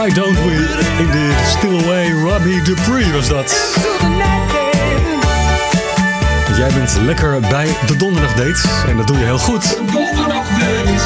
Why Don't We? In de Still Way, Robbie Dupree was dat. Jij bent lekker bij de Donderdagdate en dat doe je heel goed. De Donderdagdate.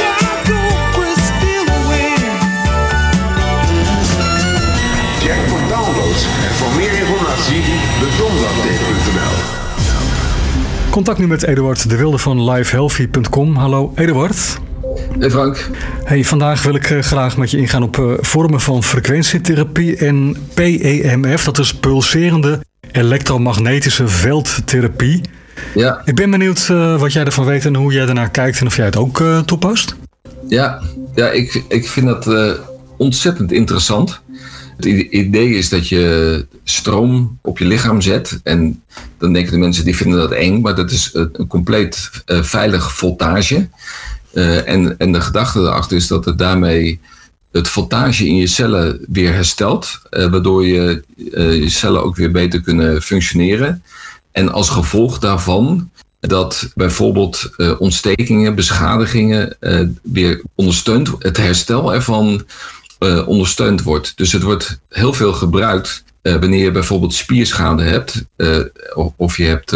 Check voor downloads en voor meer informatie dedonderdagdate.nl. Contact nu met Eduard de Wilde van LifeHealthy.com. Hallo Eduard. Hey Frank. Hey, vandaag wil ik graag met je ingaan op vormen van frequentietherapie en PEMF. Dat is pulserende elektromagnetische veldtherapie. Ja. Ik ben benieuwd wat jij ervan weet en hoe jij ernaar kijkt en of jij het ook toepast. Ja, ik vind dat ontzettend interessant. Het idee is dat je stroom op je lichaam zet. En dan denken de mensen die vinden dat eng, maar dat is een compleet veilige voltage. En de gedachte erachter is dat het daarmee het voltage in je cellen weer herstelt. Waardoor je cellen ook weer beter kunnen functioneren. En als gevolg daarvan dat bijvoorbeeld ontstekingen, beschadigingen weer ondersteund, het herstel ervan ondersteund wordt. Dus het wordt heel veel gebruikt wanneer je bijvoorbeeld spierschade hebt. Of je hebt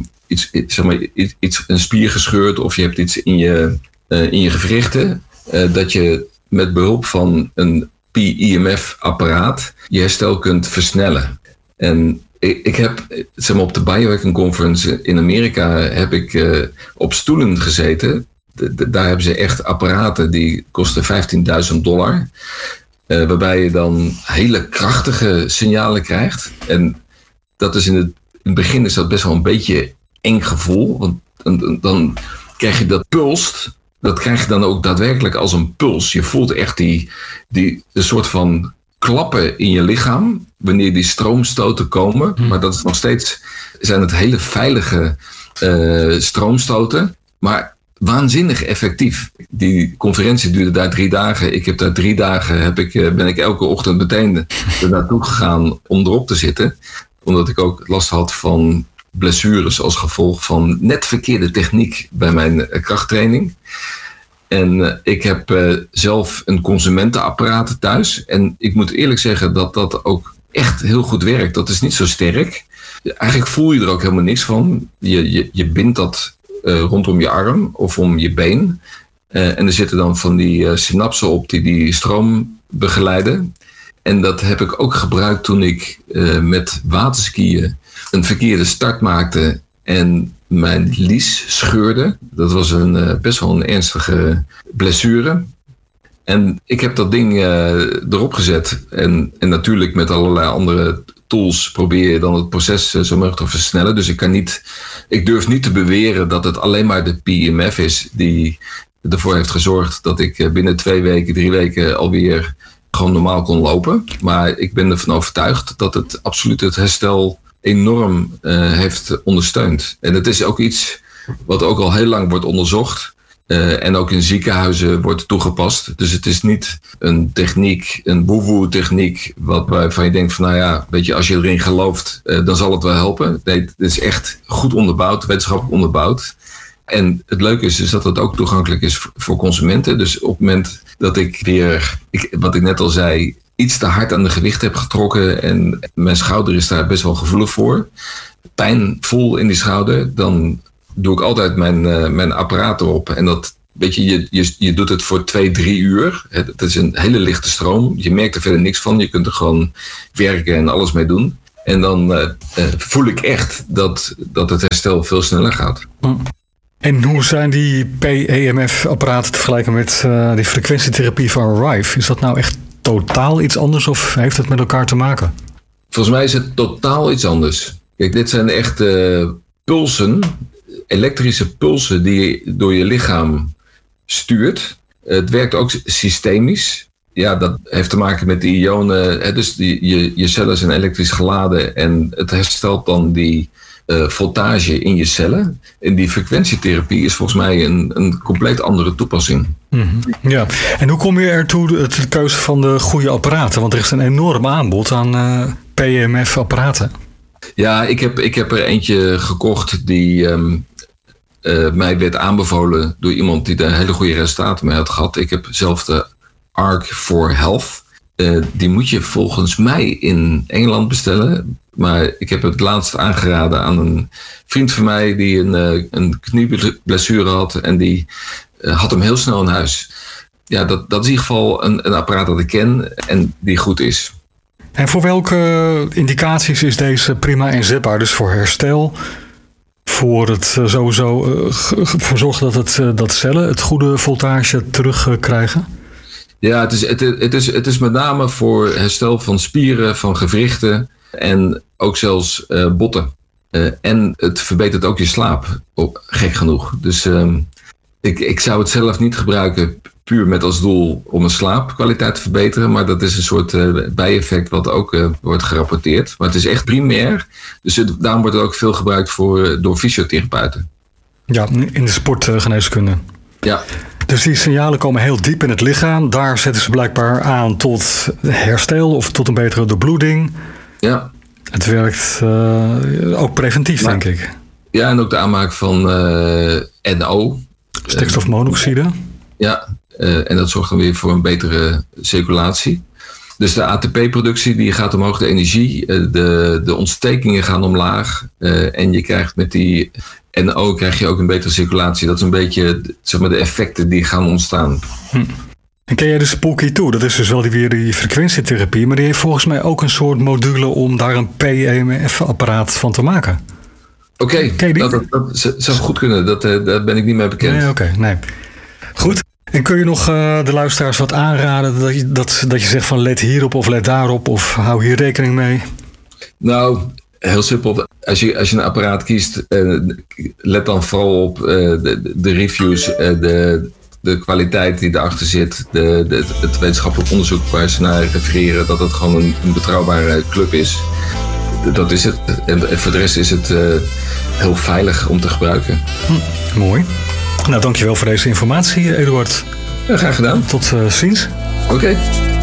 een spier gescheurd of je hebt iets in je gewrichten. Dat je met behulp van een PEMF-apparaat je herstel kunt versnellen. En ik heb op de Biohacking Conference in Amerika heb ik op stoelen gezeten. Daar hebben ze echt apparaten die kosten $15.000. Waarbij je dan hele krachtige signalen krijgt. En dat is in het begin is dat best wel een beetje eng gevoel. Want dan krijg je dat pulst. Dat krijg je dan ook daadwerkelijk als een puls. Je voelt echt die soort van klappen in je lichaam wanneer die stroomstoten komen. Maar dat is nog steeds, zijn het hele veilige stroomstoten. Maar waanzinnig effectief. Die conferentie duurde daar 3 dagen. Ik heb daar 3 dagen, ben ik elke ochtend meteen er naartoe gegaan om erop te zitten. Omdat ik ook last had van blessures als gevolg van net verkeerde techniek bij mijn krachttraining. En ik heb zelf een consumentenapparaat thuis. En ik moet eerlijk zeggen dat dat ook echt heel goed werkt. Dat is niet zo sterk. Eigenlijk voel je er ook helemaal niks van. Je bindt dat rondom je arm of om je been. En er zitten dan van die synapsen op die stroom begeleiden. En dat heb ik ook gebruikt toen ik met waterskiën een verkeerde start maakte en mijn lies scheurde. Dat was best wel een ernstige blessure. En ik heb dat ding erop gezet. En natuurlijk met allerlei andere tools probeer je dan het proces zo mogelijk te versnellen. Dus ik durf niet te beweren dat het alleen maar de PEMF is die ervoor heeft gezorgd dat ik binnen 2 weken, 3 weken alweer gewoon normaal kon lopen. Maar ik ben ervan overtuigd dat het absoluut het herstel enorm heeft ondersteund. En het is ook iets wat ook al heel lang wordt onderzocht. En ook in ziekenhuizen wordt toegepast. Dus het is niet een techniek, een woewoe techniek, waarvan je denkt van nou ja, weet je, als je erin gelooft, dan zal het wel helpen. Nee, het is echt goed onderbouwd, wetenschappelijk onderbouwd. En het leuke is dat het ook toegankelijk is voor consumenten. Dus op het moment dat ik weer, wat ik net al zei, iets te hard aan de gewicht heb getrokken en mijn schouder is daar best wel gevoelig voor, pijn voel in die schouder, dan doe ik altijd mijn apparaat erop. En dat, weet je doet het voor 2-3 uur. Het is een hele lichte stroom. Je merkt er verder niks van. Je kunt er gewoon werken en alles mee doen. En dan voel ik echt dat het herstel veel sneller gaat. En hoe zijn die PEMF-apparaten te vergelijken met die frequentietherapie van Rife? Is dat nou echt totaal iets anders of heeft het met elkaar te maken? Volgens mij is het totaal iets anders. Kijk, dit zijn echt pulsen, elektrische pulsen die je door je lichaam stuurt. Het werkt ook systemisch. Ja, dat heeft te maken met die ionen. Dus je cellen zijn elektrisch geladen en het herstelt dan die voltage in je cellen. En die frequentietherapie is volgens mij een compleet andere toepassing. Mm-hmm. Ja, en hoe kom je ertoe de keuze van de goede apparaten? Want er is een enorm aanbod aan PEMF-apparaten. Ja, ik heb er eentje gekocht die mij werd aanbevolen door iemand die daar hele goede resultaten mee had gehad. Ik heb zelf de Arc for Health. die moet je volgens mij in Engeland bestellen. Maar ik heb het laatst aangeraden aan een vriend van mij die een knieblessure had. En die had hem heel snel in huis. Ja, dat is in ieder geval een apparaat dat ik ken en die goed is. En voor welke indicaties is deze prima inzetbaar? Dus voor herstel, voor het sowieso voor zorgen dat cellen het goede voltage terugkrijgen? Ja, het is met name voor herstel van spieren, van gewrichten en ook zelfs botten. En het verbetert ook je slaap, gek genoeg. Dus ik zou het zelf niet gebruiken puur met als doel om een slaapkwaliteit te verbeteren. Maar dat is een soort bijeffect wat ook wordt gerapporteerd. Maar het is echt primair. Dus daarom wordt het ook veel gebruikt door fysiotherapeuten. Ja, in de sportgeneeskunde. Ja. Dus die signalen komen heel diep in het lichaam. Daar zetten ze blijkbaar aan tot herstel of tot een betere doorbloeding. Ja. Het werkt ook preventief, denk ik. Ja, en ook de aanmaak van NO. Stikstofmonoxide. Ja, en dat zorgt dan weer voor een betere circulatie. Dus de ATP-productie die gaat omhoog, de energie, de ontstekingen gaan omlaag. En je krijgt met die NO krijg je ook een betere circulatie. Dat is een beetje zeg maar, de effecten die gaan ontstaan. En ken jij de Spooky 2? Dat is dus wel weer die frequentietherapie. Maar die heeft volgens mij ook een soort module om daar een PEMF-apparaat van te maken. Oké, dat zou goed kunnen. Daar ben ik niet mee bekend. Nee. Goed. En kun je nog de luisteraars wat aanraden dat je zegt van let hierop of let daarop of hou hier rekening mee? Nou, heel simpel. Als je een apparaat kiest, let dan vooral op de reviews, de kwaliteit die erachter zit, het wetenschappelijk onderzoek waar ze naar refereren, dat het gewoon een betrouwbare club is. Dat is het. En voor de rest is het heel veilig om te gebruiken. Mooi. Nou, dankjewel voor deze informatie, Eduard. Ja, graag gedaan. Tot ziens. Oké.